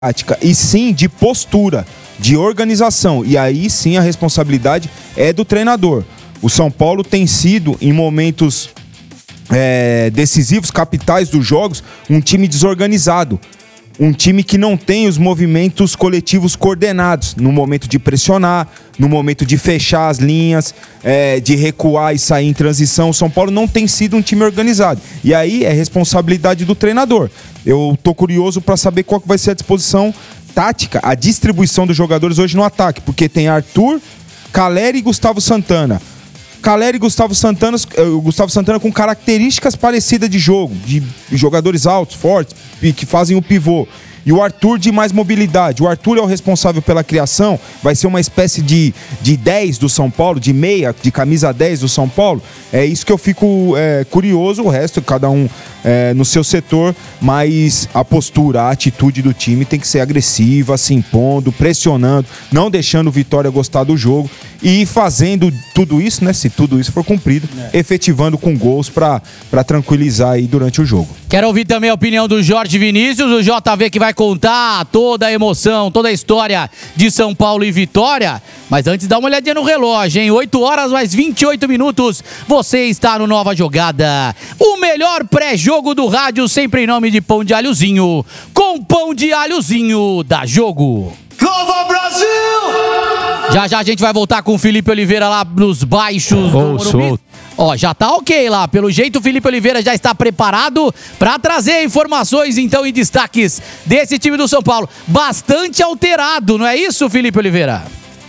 tática, e sim de postura, de organização. E aí sim a responsabilidade é do treinador. O São Paulo tem sido, em momentos decisivos, capitais dos jogos, um time desorganizado. Um time que não tem os movimentos coletivos coordenados no momento de pressionar, no momento de fechar as linhas, de recuar e sair em transição. O São Paulo não tem sido um time organizado. E aí é responsabilidade do treinador. Eu tô curioso para saber qual que vai ser a disposição tática, a distribuição dos jogadores hoje no ataque, porque tem Arthur, Calleri e Gustavo Santana. Calleri e Gustavo Santana com características parecidas de jogo, de jogadores altos, fortes, que fazem o pivô. E o Arthur de mais mobilidade. O Arthur é o responsável pela criação, vai ser uma espécie de 10 do São Paulo, de meia, de camisa 10 do São Paulo. É isso que eu fico curioso, o resto, cada um no seu setor, mas a postura, a atitude do time tem que ser agressiva, se impondo, pressionando, não deixando o Vitória gostar do jogo e fazendo tudo isso, né, se tudo isso for cumprido, efetivando com gols para tranquilizar aí durante o jogo. Quero ouvir também a opinião do Jorge Vinícius, o JV que vai contar toda a emoção, toda a história de São Paulo e Vitória. Mas antes dá uma olhadinha no relógio, hein? 8 horas mais 28 minutos, você está no Nova Jogada. O melhor pré-jogo do rádio, sempre em nome de Pão de Alhozinho. Com Pão de Alhozinho, dá jogo. Nova Brasil! Já a gente vai voltar com o Felipe Oliveira lá nos baixos do Morumbi. Ó, já tá ok lá. Pelo jeito, o Felipe Oliveira já está preparado para trazer informações, então, e destaques desse time do São Paulo. Bastante alterado, não é isso, Felipe Oliveira?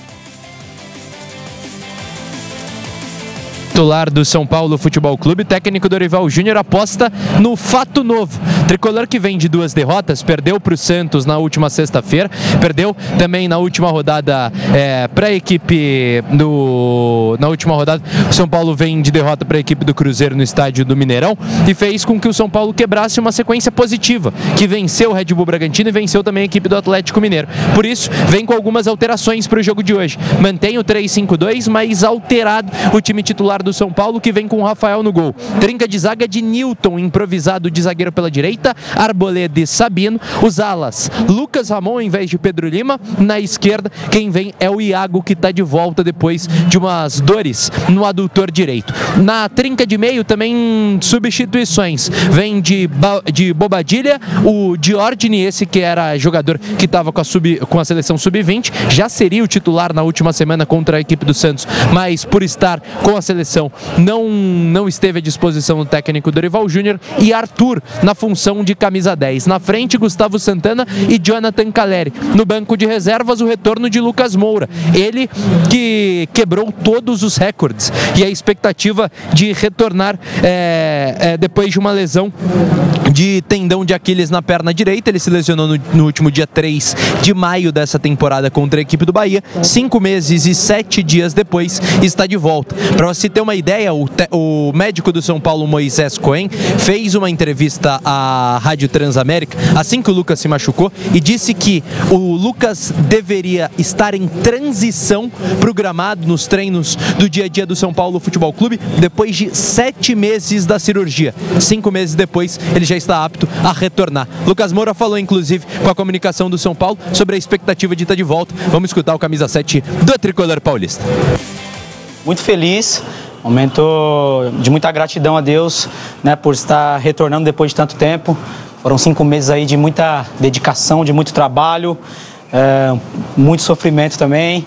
Titular do São Paulo Futebol Clube, técnico Dorival Júnior aposta no fato novo. Tricolor que vem de 2 derrotas, perdeu para o Santos na última sexta-feira, perdeu também na última rodada para a equipe na última rodada. O São Paulo vem de derrota para a equipe do Cruzeiro no estádio do Mineirão e fez com que o São Paulo quebrasse uma sequência positiva, que venceu o Red Bull Bragantino e venceu também a equipe do Atlético Mineiro. Por isso, vem com algumas alterações para o jogo de hoje. Mantém o 3-5-2, mas alterado o time titular do São Paulo, que vem com o Rafael no gol. Trinca de zaga de Nilton, improvisado de zagueiro pela direita, Arboleda e Sabino. Os alas, Lucas Ramon em vez de Pedro Lima. Na esquerda, quem vem é o Iago, que está de volta depois de umas dores no adutor direito. Na trinca de meio também substituições. Vem de Bobadilha, o Diordini, esse que era jogador que estava com a seleção sub-20, já seria o titular na última semana contra a equipe do Santos, mas por estar com a seleção não esteve à disposição do técnico Dorival Júnior. E Arthur na função de camisa 10. Na frente, Gustavo Santana e Jonathan Calleri. No banco de reservas, o retorno de Lucas Moura. Ele que quebrou todos os recordes. E a expectativa de retornar depois de uma lesão de tendão de Aquiles na perna direita. Ele se lesionou no último dia 3 de maio dessa temporada contra a equipe do Bahia. 5 meses e 7 dias depois está de volta. Para você ter uma ideia, o médico do São Paulo, Moisés Cohen, fez uma entrevista à Rádio Transamérica assim que o Lucas se machucou e disse que o Lucas deveria estar em transição para o gramado nos treinos do dia a dia do São Paulo Futebol Clube depois de 7 meses da cirurgia. 5 meses depois, ele já está apto a retornar. Lucas Moura falou, inclusive, com a comunicação do São Paulo sobre a expectativa de estar de volta. Vamos escutar o camisa 7 do Tricolor Paulista. Muito feliz, momento de muita gratidão a Deus, né, por estar retornando depois de tanto tempo. Foram 5 meses aí de muita dedicação, de muito trabalho, muito sofrimento também,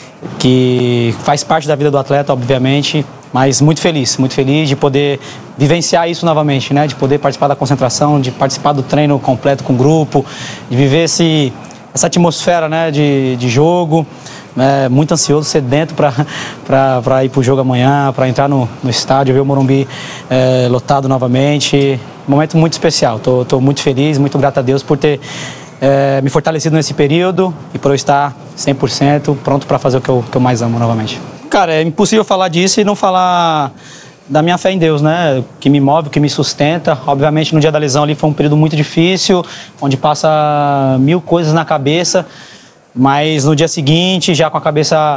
que faz parte da vida do atleta, obviamente, mas muito feliz de poder vivenciar isso novamente, né, de poder participar da concentração, de participar do treino completo com o grupo, de viver essa atmosfera, né, de jogo. Muito ansioso, sedento para ir para o jogo amanhã, para entrar no estádio, ver o Morumbi lotado novamente. Um momento muito especial. Tô muito feliz, muito grato a Deus por ter me fortalecido nesse período e por eu estar 100% pronto para fazer o que eu mais amo novamente. Cara, é impossível falar disso e não falar da minha fé em Deus, né? Que me move, que me sustenta. Obviamente, no dia da lesão ali foi um período muito difícil, onde passa 1000 coisas na cabeça. Mas no dia seguinte, já com a cabeça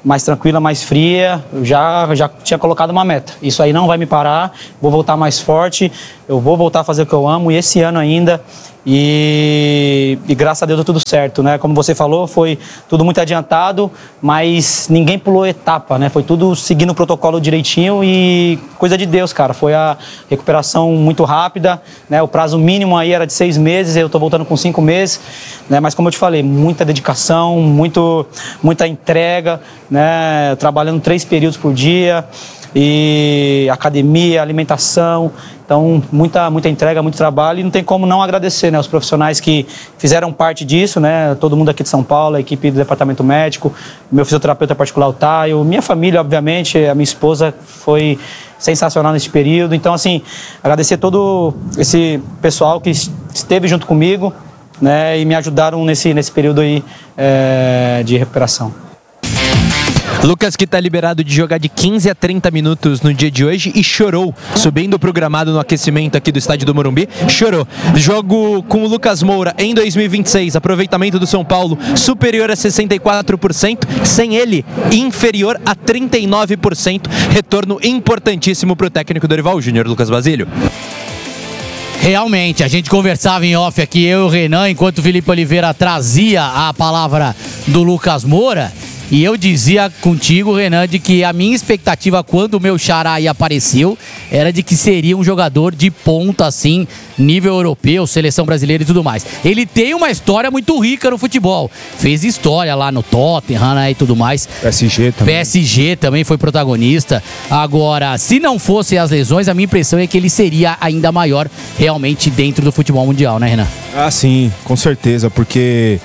mais tranquila, mais fria. Eu já tinha colocado uma meta. Isso aí não vai me parar, vou voltar mais forte, eu vou voltar a fazer o que eu amo, e esse ano ainda. E graças a Deus deu tudo certo, né? Como você falou, foi tudo muito adiantado, mas ninguém pulou etapa, né? Foi tudo seguindo o protocolo direitinho e coisa de Deus, cara. Foi a recuperação muito rápida, né? O prazo mínimo aí era de 6 meses, eu tô voltando com 5 meses, né? Mas como eu te falei, muita dedicação, muita entrega, né? Trabalhando 3 períodos por dia, e academia, alimentação. Então, muita entrega, muito trabalho, e não tem como não agradecer, né, os profissionais que fizeram parte disso, né, todo mundo aqui de São Paulo, a equipe do departamento médico, meu fisioterapeuta particular, o Taio, minha família, obviamente, a minha esposa foi sensacional nesse período. Então, assim, agradecer todo esse pessoal que esteve junto comigo, né, e me ajudaram nesse período aí de recuperação. Lucas, que está liberado de jogar de 15 a 30 minutos no dia de hoje e chorou, subindo pro gramado no aquecimento aqui do estádio do Morumbi, chorou. Jogo com o Lucas Moura em 2026, aproveitamento do São Paulo superior a 64%, sem ele inferior a 39%, retorno importantíssimo para o técnico Dorival Júnior, Lucas Basílio. Realmente, a gente conversava em off aqui, eu e o Renan, enquanto o Felipe Oliveira trazia a palavra do Lucas Moura. E eu dizia contigo, Renan, de que a minha expectativa quando o meu xará aí apareceu era de que seria um jogador de ponta, assim, nível europeu, seleção brasileira e tudo mais. Ele tem uma história muito rica no futebol. Fez história lá no Tottenham, né, e tudo mais. PSG também foi protagonista. Agora, se não fossem as lesões, a minha impressão é que ele seria ainda maior realmente dentro do futebol mundial, né, Renan? Ah, sim, com certeza, porque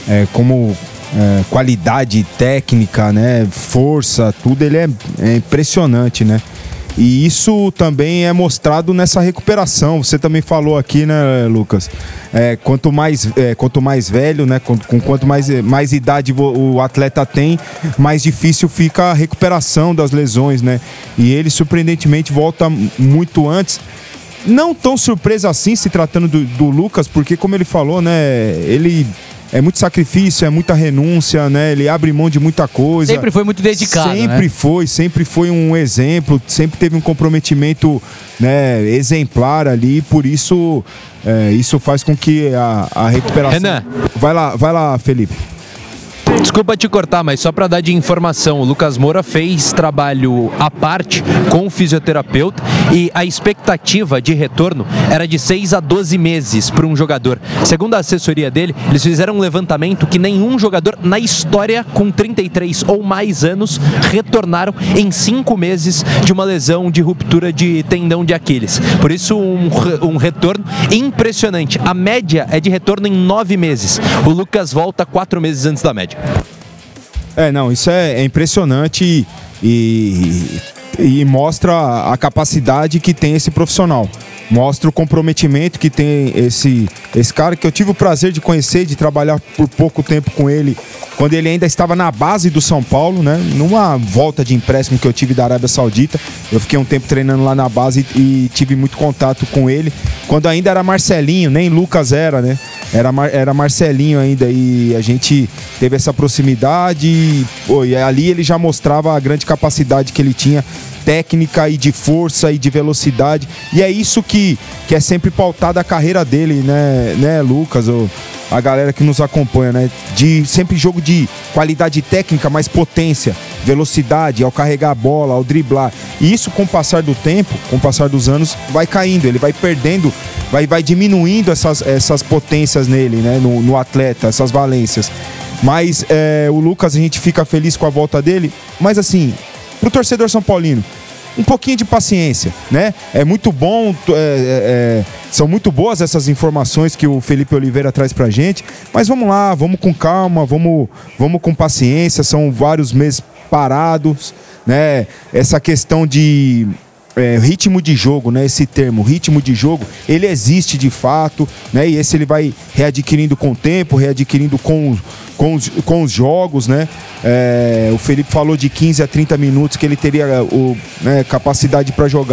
qualidade técnica, né, força, tudo, ele é impressionante, né? E isso também é mostrado nessa recuperação. Você também falou aqui, né, Lucas? Quanto mais velho, né, quanto mais idade o atleta tem, mais difícil fica a recuperação das lesões, né? E ele, surpreendentemente, volta muito antes. Não tão surpresa assim, se tratando do Lucas, porque, como ele falou, né, ele... É muito sacrifício, é muita renúncia, né? Ele abre mão de muita coisa. Sempre foi muito dedicado, sempre foi um exemplo, sempre teve um comprometimento, né, exemplar ali, por isso isso faz com que a recuperação... Renan. Vai lá, Felipe. Desculpa te cortar, mas só para dar de informação, o Lucas Moura fez trabalho à parte com o fisioterapeuta e a expectativa de retorno era de 6 a 12 meses para um jogador. Segundo a assessoria dele, eles fizeram um levantamento que nenhum jogador na história com 33 ou mais anos retornaram em 5 meses de uma lesão de ruptura de tendão de Aquiles. Por isso, um retorno impressionante. A média é de retorno em 9 meses. O Lucas volta 4 meses antes da média. Isso é impressionante e mostra a capacidade que tem esse profissional. Mostra o comprometimento que tem esse cara, que eu tive o prazer de conhecer, de trabalhar por pouco tempo com ele, quando ele ainda estava na base do São Paulo, né? Numa volta de empréstimo que eu tive da Arábia Saudita. Eu fiquei um tempo treinando lá na base e tive muito contato com ele, quando ainda era Marcelinho, nem Lucas era, né? Era Marcelinho ainda, e a gente teve essa proximidade e ali ele já mostrava a grande capacidade que ele tinha, técnica e de força e de velocidade, e é isso que é sempre pautada a carreira dele, né, Lucas, a galera que nos acompanha, né, de sempre jogo de qualidade técnica, mas potência, velocidade ao carregar a bola, ao driblar, e isso com o passar do tempo, com o passar dos anos, vai caindo, ele vai perdendo, vai diminuindo essas potências nele, né, no atleta, essas valências, mas o Lucas, a gente fica feliz com a volta dele, mas assim, pro torcedor são paulino, um pouquinho de paciência, né? É muito bom, são muito boas essas informações que o Felipe Oliveira traz pra gente, mas vamos lá, vamos com calma, vamos com paciência, são vários meses parados, né? Essa questão de ritmo de jogo, né? Esse termo, ritmo de jogo, ele existe de fato, né? E esse ele vai readquirindo com o tempo, readquirindo com os jogos, né? O Felipe falou de 15 a 30 minutos que ele teria capacidade para jogar.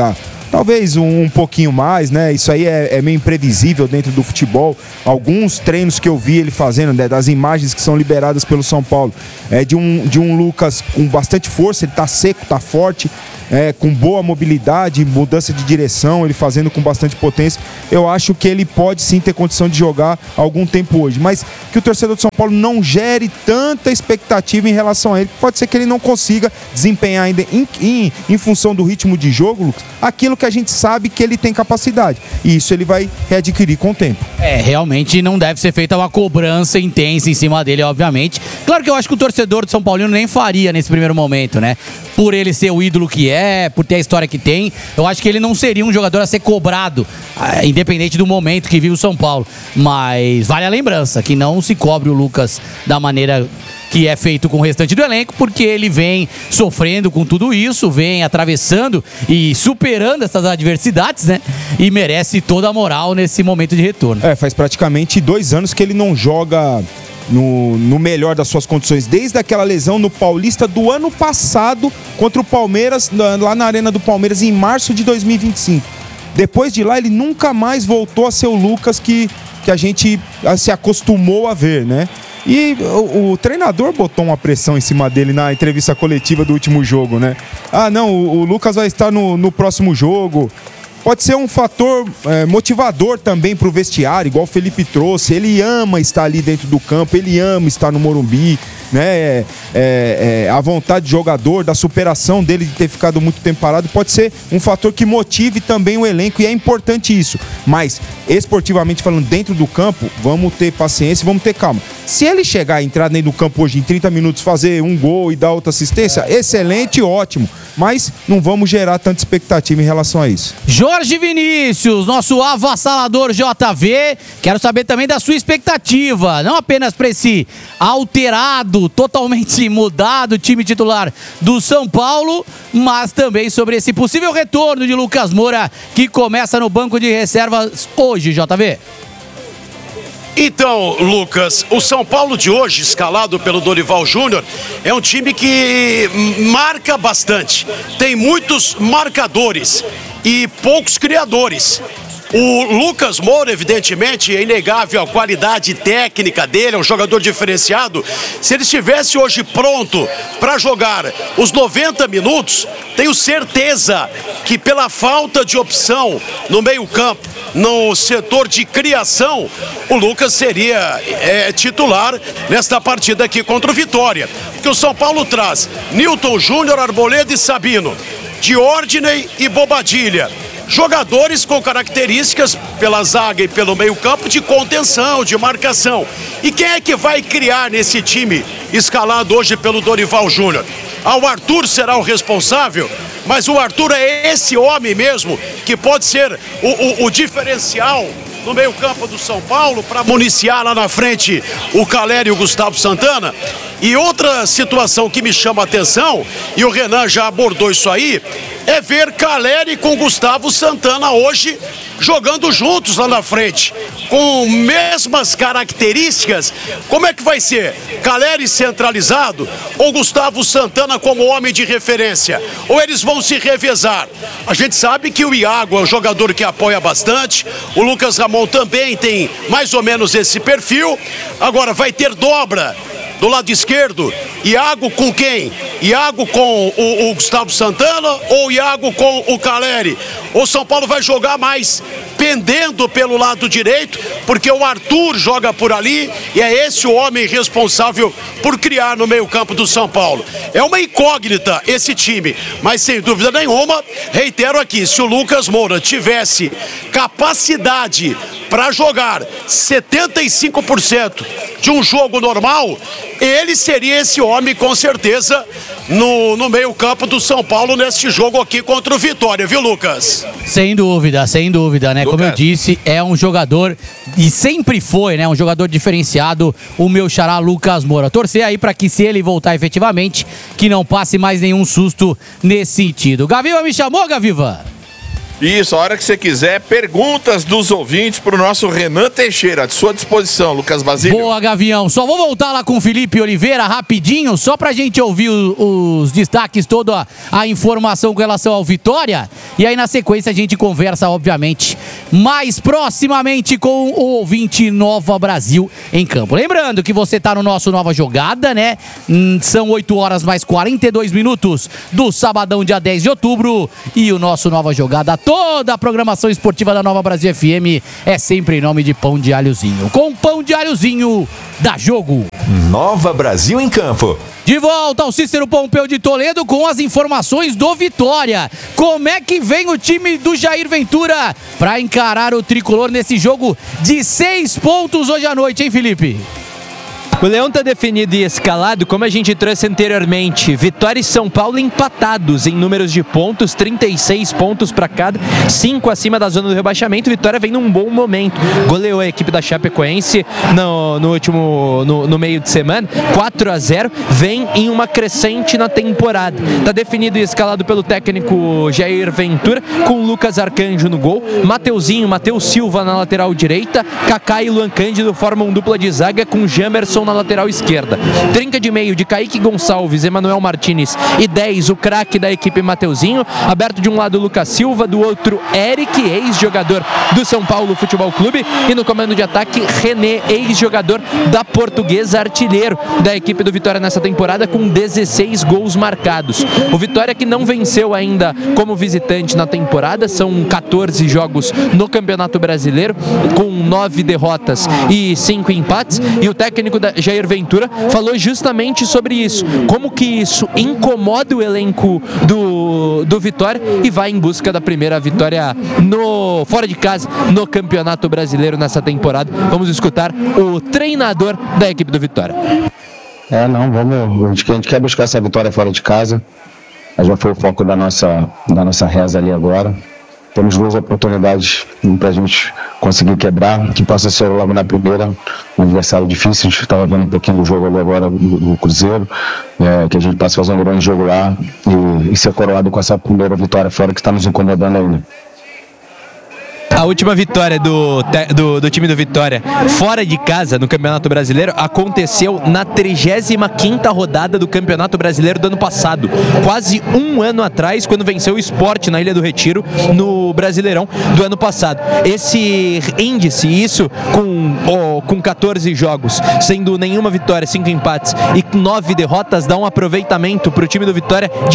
talvez um pouquinho mais, né? Isso aí é meio imprevisível dentro do futebol. Alguns treinos que eu vi ele fazendo, né, das imagens que são liberadas pelo São Paulo, de um Lucas com bastante força, ele tá seco, tá forte, com boa mobilidade, mudança de direção, ele fazendo com bastante potência. Eu acho que ele pode sim ter condição de jogar algum tempo hoje, mas que o torcedor do São Paulo não gere tanta expectativa em relação a ele. Pode ser que ele não consiga desempenhar ainda em função do ritmo de jogo, Lucas, aquilo que a gente sabe que ele tem capacidade, e isso ele vai readquirir com o tempo. Realmente não deve ser feita uma cobrança intensa em cima dele, obviamente. Claro que eu acho que o torcedor do São Paulino nem faria nesse primeiro momento, né? Por ele ser o ídolo que por ter a história que tem, eu acho que ele não seria um jogador a ser cobrado, independente do momento que vive o São Paulo. Mas vale a lembrança que não se cobre o Lucas da maneira que é feito com o restante do elenco, porque ele vem sofrendo com tudo isso, vem atravessando e superando essas adversidades, né? E merece toda a moral nesse momento de retorno. Faz praticamente 2 anos que ele não joga no melhor das suas condições, desde aquela lesão no Paulista do ano passado contra o Palmeiras, lá na Arena do Palmeiras, em março de 2025. Depois de lá, ele nunca mais voltou a ser o Lucas que a gente se acostumou a ver, né? E o treinador botou uma pressão em cima dele na entrevista coletiva do último jogo, né? O Lucas vai estar no próximo jogo. Pode ser um fator motivador também para o vestiário, igual o Felipe trouxe. Ele ama estar ali dentro do campo, ele ama estar no Morumbi, né? A vontade de jogador, da superação dele de ter ficado muito tempo parado, pode ser um fator que motive também o elenco, e é importante isso. Mas, esportivamente falando, dentro do campo, vamos ter paciência, vamos ter calma. Se ele chegar e entrar dentro do campo hoje em 30 minutos, fazer um gol e dar outra assistência, excelente, ótimo. Mas não vamos gerar tanta expectativa em relação a isso. Jorge Vinícius, nosso avassalador JV, quero saber também da sua expectativa, não apenas para esse alterado, totalmente mudado time titular do São Paulo, mas também sobre esse possível retorno de Lucas Moura, que começa no banco de reservas hoje, JV. Então, Lucas, o São Paulo de hoje, escalado pelo Dorival Júnior, é um time que marca bastante. Tem muitos marcadores e poucos criadores. O Lucas Moura, evidentemente, é inegável a qualidade técnica dele, é um jogador diferenciado. Se ele estivesse hoje pronto para jogar os 90 minutos, tenho certeza que pela falta de opção no meio-campo, no setor de criação, o Lucas seria titular nesta partida aqui contra o Vitória. Porque o São Paulo traz Nilton Júnior, Arboleda e Sabino, Diordiney e Bobadilha. Jogadores com características pela zaga e pelo meio-campo de contenção, de marcação. E quem é que vai criar nesse time escalado hoje pelo Dorival Júnior? O Arthur será o responsável, mas o Arthur é esse homem mesmo que pode ser o diferencial no meio-campo do São Paulo para municiar lá na frente o Caleri e o Gustavo Santana. E outra situação que me chama a atenção, e o Renan já abordou isso aí, é ver Caleri com Gustavo Santana hoje jogando juntos lá na frente, com mesmas características. Como é que vai ser? Caleri centralizado ou Gustavo Santana como homem de referência? Ou eles vão se revezar? A gente sabe que o Iago é um jogador que apoia bastante, o Lucas Ramon também tem mais ou menos esse perfil. Agora vai ter dobra do lado esquerdo, Iago com quem? Iago com o Gustavo Santana ou Iago com o Caleri? O São Paulo vai jogar mais pendendo pelo lado direito, porque o Arthur joga por ali e é esse o homem responsável por criar no meio-campo do São Paulo. É uma incógnita esse time, mas sem dúvida nenhuma, reitero aqui, se o Lucas Moura tivesse capacidade para jogar 75% de um jogo normal, ele seria esse homem com certeza no meio-campo do São Paulo neste jogo aqui contra o Vitória, viu, Lucas? Sem dúvida, né? Lucas. Como eu disse, é um jogador, e sempre foi, né? Um jogador diferenciado, o meu xará Lucas Moura. Torcer aí para que, se ele voltar efetivamente, que não passe mais nenhum susto nesse sentido. Gaviva me chamou, Gaviva? Isso, a hora que você quiser, perguntas dos ouvintes pro nosso Renan Teixeira, à sua disposição, Lucas Basílio. Boa, Gavião. Só vou voltar lá com o Felipe Oliveira rapidinho, só pra gente ouvir os destaques, toda a informação com relação ao Vitória. E aí, na sequência, a gente conversa, obviamente, mais proximamente com o ouvinte Nova Brasil em campo. Lembrando que você tá no nosso Nova Jogada, né? São 8 horas mais 42 minutos do sabadão, dia 10 de outubro. E o nosso Nova Jogada, toda a programação esportiva da Nova Brasil FM é sempre em nome de Pão de Alhozinho. Com Pão de Alhozinho, dá jogo. Nova Brasil em campo. De volta ao Cícero Pompeu de Toledo com as informações do Vitória. Como é que vem o time do Jair Ventura para encarar o tricolor nesse jogo de 6 pontos hoje à noite, hein, Felipe? O Leão está definido e escalado, como a gente trouxe anteriormente. Vitória e São Paulo empatados em números de pontos, 36 pontos para cada, 5 acima da zona do rebaixamento. Vitória vem num bom momento. Goleou a equipe da Chapecoense no meio de semana, 4-0. Vem em uma crescente na temporada. Está definido e escalado pelo técnico Jair Ventura, com Lucas Arcanjo no gol, Mateuzinho, Matheus Silva na lateral direita, Kaká e Luan Cândido formam dupla de zaga com Jamerson na lateral esquerda. Trinca de meio de Kaique Gonçalves, Emanuel Martinez e 10, o craque da equipe Mateuzinho. Aberto de um lado Lucas Silva, do outro Eric, ex-jogador do São Paulo Futebol Clube. E no comando de ataque René, ex-jogador da Portuguesa, artilheiro da equipe do Vitória nessa temporada, com 16 gols marcados. O Vitória, que não venceu ainda como visitante na temporada, são 14 jogos no Campeonato Brasileiro, com 9 derrotas e 5 empates. E o técnico Jair Ventura falou justamente sobre isso, como que isso incomoda o elenco do Vitória, e vai em busca da primeira vitória fora de casa no Campeonato Brasileiro nessa temporada. Vamos escutar o treinador da equipe do Vitória. A gente quer buscar essa vitória fora de casa. Já foi o foco da nossa reza ali agora. Temos 2 oportunidades para a gente conseguir quebrar, que possa ser logo na primeira. Um adversário difícil, a gente estava vendo um pouquinho do jogo ali agora do Cruzeiro, que a gente possa fazer um grande jogo lá e ser coroado com essa primeira vitória fora, que está nos incomodando ainda. A última vitória do time do Vitória fora de casa no Campeonato Brasileiro aconteceu na 35ª rodada do Campeonato Brasileiro do ano passado, quase um ano atrás, quando venceu o Sport na Ilha do Retiro no Brasileirão do ano passado. Esse índice, isso com 14 jogos, sendo nenhuma vitória, 5 empates e 9 derrotas, dá um aproveitamento para o time do Vitória de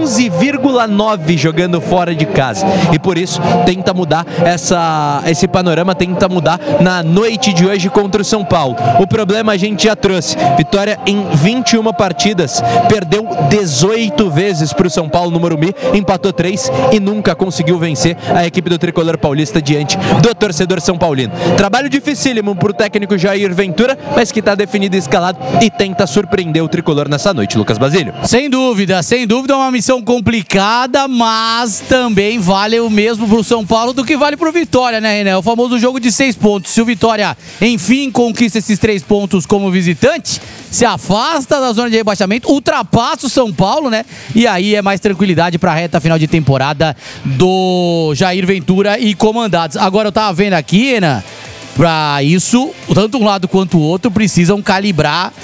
11,9 jogando fora de casa, e por isso tenta mudar esse panorama, tenta mudar na noite de hoje contra o São Paulo. O problema a gente já trouxe. Vitória em 21 partidas, perdeu 18 vezes para o São Paulo no Morumbi, empatou 3 e nunca conseguiu vencer a equipe do Tricolor Paulista diante do torcedor São Paulino. Trabalho dificílimo para o técnico Jair Ventura, mas que está definido e escalado e tenta surpreender o Tricolor nessa noite. Lucas Basílio. Sem dúvida, é uma missão complicada, mas também vale o mesmo pro São Paulo do que vale pro Vitória, né, René? O famoso jogo de 6 pontos. Se o Vitória, enfim, conquista esses 3 pontos como visitante, se afasta da zona de rebaixamento, ultrapassa o São Paulo, né? E aí é mais tranquilidade pra reta final de temporada do Jair Ventura e comandados. Agora eu tava vendo aqui, Renan, pra isso, tanto um lado quanto o outro precisam calibrar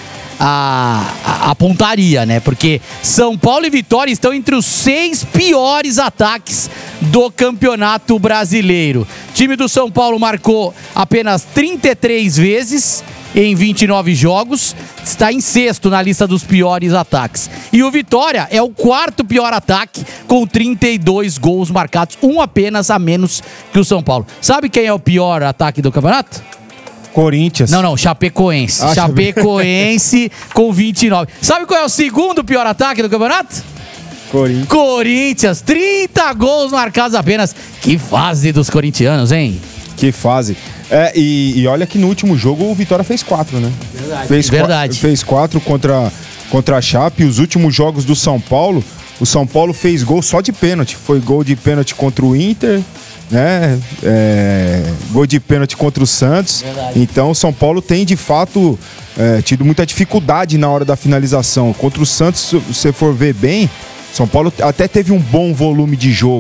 a pontaria, né? Porque São Paulo e Vitória estão entre os 6 piores ataques do Campeonato Brasileiro. O time do São Paulo marcou apenas 33 vezes em 29 jogos, está em 6º na lista dos piores ataques. E o Vitória é o 4º pior ataque, com 32 gols marcados, um apenas a menos que o São Paulo. Sabe quem é o pior ataque do campeonato? Corinthians. Não, Chapecoense. Chapecoense com 29. Sabe qual é o 2º pior ataque do campeonato? Corinthians, 30 gols marcados apenas. Que fase dos corintianos, hein? Que fase. E olha que no último jogo o Vitória fez 4, né? Verdade. Fez 4 contra a Chape. Os últimos jogos do São Paulo, o São Paulo fez gol só de pênalti. Foi gol de pênalti contra o Inter, né? Gol de pênalti contra o Santos. Verdade. Então o São Paulo tem de fato tido muita dificuldade na hora da finalização. Contra o Santos, se você for ver bem, São Paulo até teve um bom volume de jogo,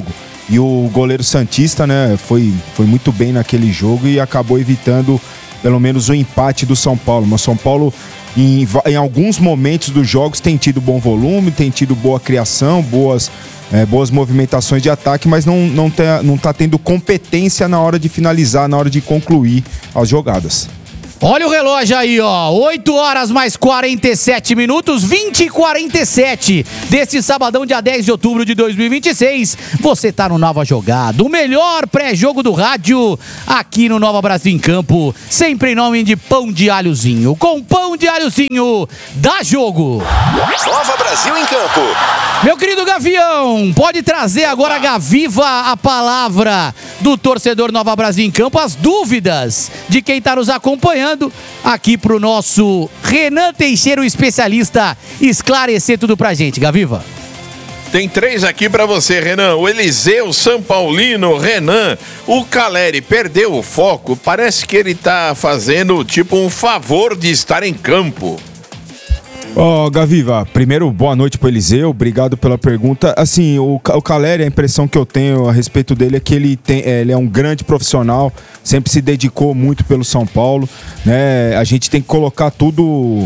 E o goleiro santista, né, foi muito bem naquele jogo e acabou evitando pelo menos o empate do São Paulo. Mas São Paulo, em alguns momentos dos jogos, tem tido bom volume, tem tido boa criação, boas movimentações de ataque, mas não tá tendo competência na hora de finalizar, na hora de concluir as jogadas. Olha o relógio aí, ó. 8 horas mais 47 minutos, 20h47 desse sabadão, dia 10 de outubro de 2026. Você tá no Nova Jogada, o melhor pré-jogo do rádio aqui no Nova Brasil em Campo. Sempre em nome de Pão de Alhozinho. Com Pão de Alhozinho, dá jogo. Nova Brasil em Campo. Meu querido Gavião, pode trazer agora a Gaviva a palavra do torcedor Nova Brasil em Campo, as dúvidas de quem tá nos acompanhando aqui pro nosso Renan Teixeira, o especialista, esclarecer tudo pra gente. Gaviva. Tem 3 aqui pra você, Renan. O Eliseu São Paulino, Renan. O Caleri perdeu o foco. Parece que ele tá fazendo tipo um favor de estar em campo. Gaviva, primeiro, boa noite pro Eliseu, obrigado pela pergunta. Assim, o Caleri, a impressão que eu tenho a respeito dele é que ele é um grande profissional, sempre se dedicou muito pelo São Paulo, né? A gente tem que colocar toda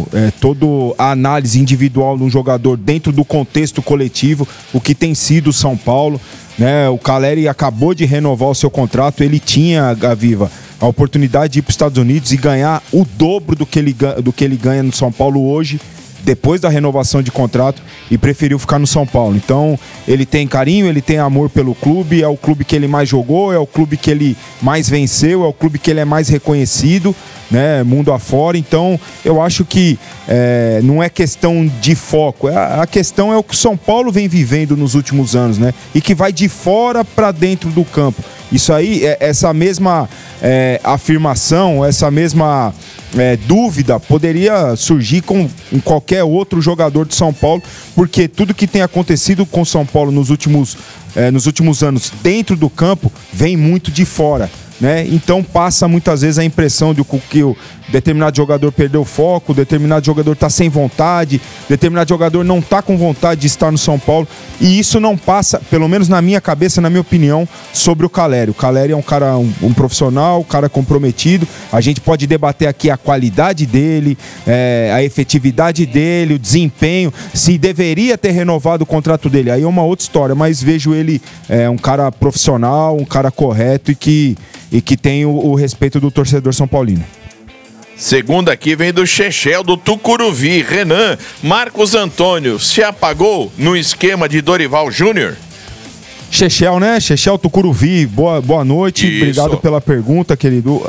a análise individual de um jogador dentro do contexto coletivo, o que tem sido o São Paulo, né? O Caleri acabou de renovar o seu contrato, ele tinha, Gaviva, a oportunidade de ir para os Estados Unidos e ganhar o dobro do que ele ganha no São Paulo hoje, depois da renovação de contrato, e preferiu ficar no São Paulo. Então, ele tem carinho, ele tem amor pelo clube, é o clube que ele mais jogou, é o clube que ele mais venceu, é o clube que ele é mais reconhecido, né, mundo afora. Então, eu acho que não é questão de foco, a questão é o que o São Paulo vem vivendo nos últimos anos, né, e que vai de fora para dentro do campo. Isso aí, essa mesma afirmação, essa mesma dúvida poderia surgir em qualquer outro jogador de São Paulo, porque tudo que tem acontecido com São Paulo nos últimos anos dentro do campo vem muito de fora, né? Então passa muitas vezes a impressão de que o determinado jogador perdeu o foco, determinado jogador está sem vontade, determinado jogador não está com vontade de estar no São Paulo, e isso não passa, pelo menos na minha cabeça, na minha opinião, sobre o Caleri. O Caleri é um cara, um profissional, um cara comprometido. A gente pode debater aqui a qualidade dele, a efetividade dele, o desempenho, se deveria ter renovado o contrato dele, aí é uma outra história, mas vejo ele um cara profissional, um cara correto e que tem o respeito do torcedor são paulino. Segunda aqui vem do Chechel, do Tucuruvi. Renan, Marcos Antônio se apagou no esquema de Dorival Júnior? Chechel, né? Chechel, Tucuruvi, boa noite. Isso. Obrigado pela pergunta, querido.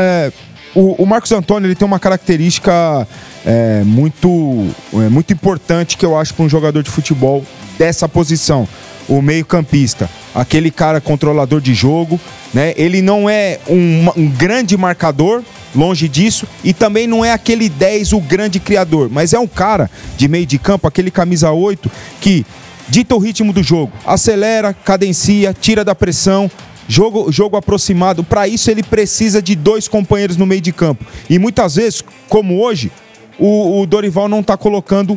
O Marcos Antônio, ele tem uma característica muito importante que eu acho para um jogador de futebol dessa posição. O meio-campista, aquele cara controlador de jogo, né? Ele não é um grande marcador, longe disso, e também não é aquele 10, o grande criador, mas é um cara de meio de campo, aquele camisa 8, que dita o ritmo do jogo, acelera, cadencia, tira da pressão, jogo aproximado. Para isso ele precisa de 2 companheiros no meio de campo, e muitas vezes, como hoje, o Dorival não está colocando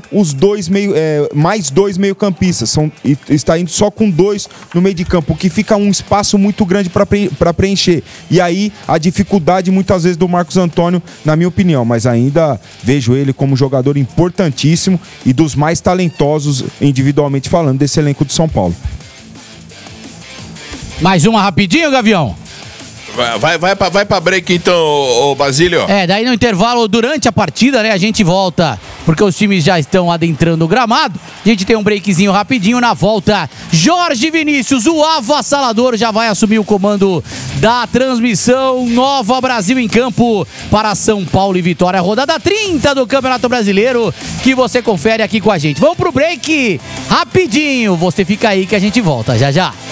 mais 2 meio-campistas, está indo só com 2 no meio de campo, o que fica um espaço muito grande para preencher. E aí a dificuldade muitas vezes do Marcos Antônio, na minha opinião, mas ainda vejo ele como jogador importantíssimo e dos mais talentosos, individualmente falando, desse elenco de São Paulo. Mais uma rapidinho, Gavião. Vai pra break então, ô Basílio. Daí no intervalo, durante a partida, né, a gente volta, porque os times já estão adentrando o gramado. A gente tem um breakzinho rapidinho. Na volta, Jorge Vinícius, o avassalador, já vai assumir o comando da transmissão Nova Brasil em Campo para São Paulo e Vitória, rodada 30 do Campeonato Brasileiro, que você confere aqui com a gente. Vamos pro break rapidinho, você fica aí que a gente volta já já.